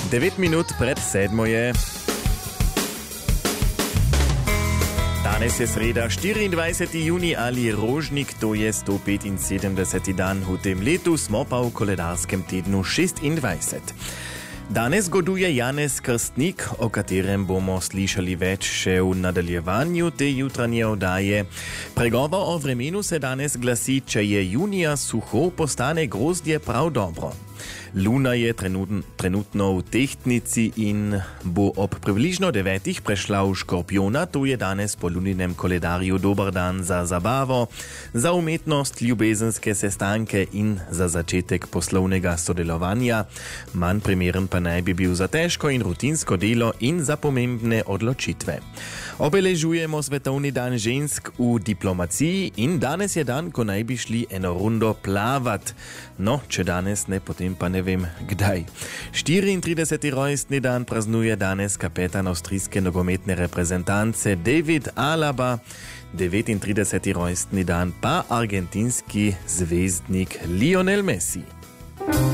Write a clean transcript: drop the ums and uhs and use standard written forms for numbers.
9 minut pred 7 je. Danes je sreda, 24. juni ali rožnik, to je 175. dan v tem letu, smo pa v koledarskem tednu 26. Danes goduje Janez Krstnik, o katerem bomo slišali več še v nadaljevanju te jutranje oddaje. Pregovor o vremenu se danes glasi, če je junija suho, postane grozdje prav dobro. Luna je trenutno v tehtnici in bo ob približno 9 prešla v Škorpiona. To je danes po luninem koledarju dober dan za zabavo, za umetnost, ljubezenske sestanke in za začetek poslovnega sodelovanja. Manj primeren pa naj bi bil za težko in rutinsko delo in za pomembne odločitve. Obeležujemo Svetovni dan žensk v diplomaciji in danes je dan, ko naj bi šli eno rundo plavat. No, če danes ne, potem pa ne vem kdaj. 34. rojstni dan praznuje danes kapetan avstrijske nogometne reprezentance David Alaba, 39. rojstni dan pa argentinski zvezdnik Lionel Messi.